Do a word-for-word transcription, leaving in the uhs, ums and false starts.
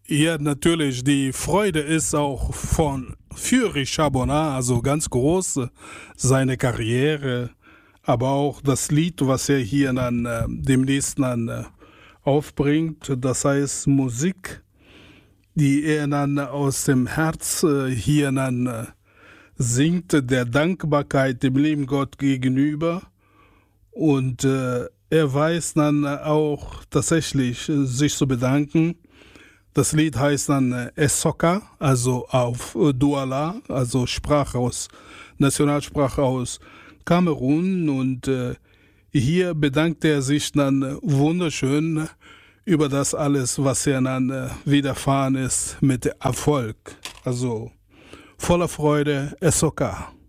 Ja, natürlich. Die Freude ist auch von für Chabona, also ganz groß, äh, seine Karriere, aber auch das Lied, was er hier dann äh, demnächst dann äh, aufbringt, das heißt Musik, die er dann aus dem Herz äh, hier dann äh, singt, der Dankbarkeit dem lieben Gott gegenüber. Und äh, er weiß dann auch tatsächlich äh, sich zu bedanken. Das Lied heißt dann äh, Essoka, also auf äh, Douala, also Sprache aus, Nationalsprache aus Kamerun. Und äh, hier bedankt er sich dann äh, wunderschön über das alles, was er dann äh, widerfahren ist mit Erfolg. Also voller Freude, Essoka.